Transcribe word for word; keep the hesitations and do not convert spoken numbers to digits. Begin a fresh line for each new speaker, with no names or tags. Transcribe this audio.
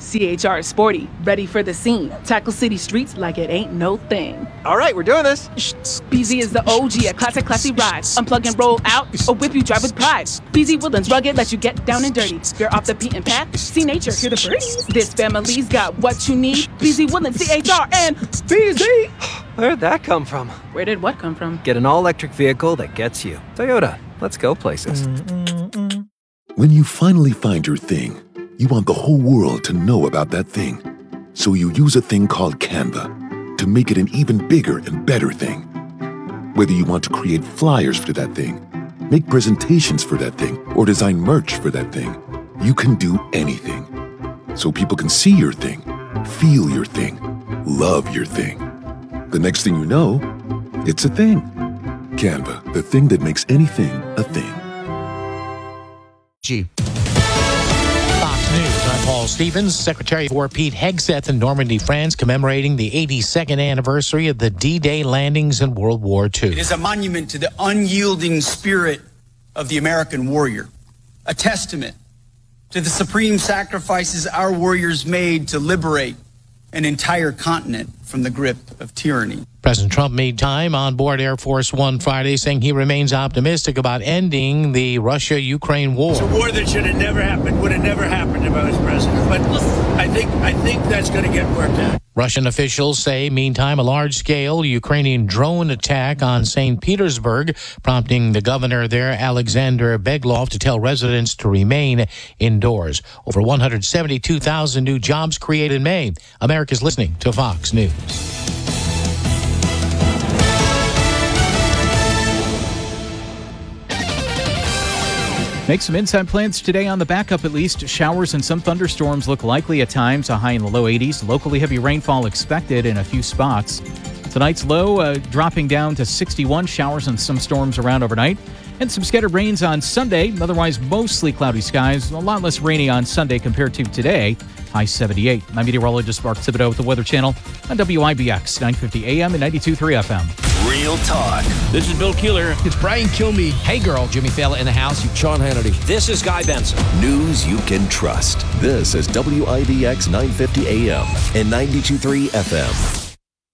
C H R is sporty, ready for the scene. Tackle city streets like it ain't no thing.
All right, we're doing this.
B Z is the O G, a classic, classy ride. Unplug and roll out, or whip you drive with pride. B Z Woodlands rugged, let you get down and dirty. You're off the beaten path, see nature, hear the birds. This family's got what you need. B Z Woodlands, C H R, and B Z.
Where'd that come from?
Where did what come from?
Get an all-electric vehicle that gets you. Toyota, let's go places.
When you finally find your thing, you want the whole world to know about that thing. So you use a thing called Canva to make it an even bigger and better thing. Whether you want to create flyers for that thing, make presentations for that thing, or design merch for that thing, you can do anything. So people can see your thing, feel your thing, love your thing. The next thing you know, it's a thing. Canva, the thing that makes anything a thing.
G. Fox News, I'm Paul Stevens. Secretary of War Pete Hegseth in Normandy, France, commemorating the eighty-second anniversary of the D-Day landings in World War Two.
It is a monument to the unyielding spirit of the American warrior, a testament to the supreme sacrifices our warriors made to liberate an entire continent from the grip of tyranny.
President Trump made time on board Air Force One Friday, saying he remains optimistic about ending the Russia-Ukraine war.
It's a war that should have never happened, would have never happened if I was president. But I think I think that's going to get worked out.
Russian officials say, meantime, a large-scale Ukrainian drone attack on Saint Petersburg, prompting the governor there, Alexander Beglov, to tell residents to remain indoors. Over one hundred seventy-two thousand new jobs created in May. America's listening to Fox News.
Make some inside plans today on the backup at least. Showers and some thunderstorms look likely at times, a high in the low eighties. Locally heavy rainfall expected in a few spots. Tonight's low uh, dropping down to sixty-one. Showers and some storms around overnight. And some scattered rains on Sunday. Otherwise mostly cloudy skies. A lot less rainy on Sunday compared to today. High seventy-eight. I'm meteorologist Mark Thibodeau with the Weather Channel on W I B X nine fifty A M and ninety-two point three F M.
Real talk.
This is Bill Keeler.
It's Brian Kilmeade.
Hey girl, Jimmy Fallon in the house.
Sean Hannity.
This is Guy Benson.
News you can trust. This is W I B X nine fifty A M and ninety-two point three F M.